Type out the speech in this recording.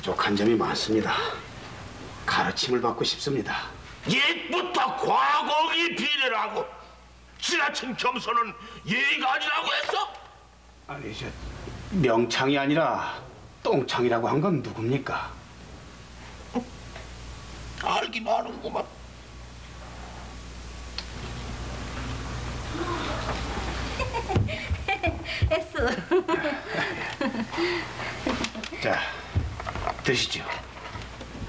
부족한 점이 많습니다. 가르침을 받고 싶습니다. 옛부터 과거의 비례라고 지나친 겸손은 예의가 아니라고 했어? 아니, 저 명창이 아니라 똥창이라고 한 건 누굽니까? 알긴 아는구만. 했어. 자, 드시죠.